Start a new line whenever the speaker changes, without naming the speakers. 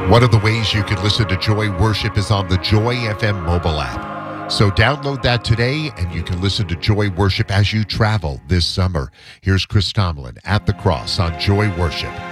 One of the ways you can listen to Joy Worship is on the Joy FM mobile app. So download that today, and you can listen to Joy Worship as you travel this summer. Here's Chris Tomlin at the cross on Joy Worship.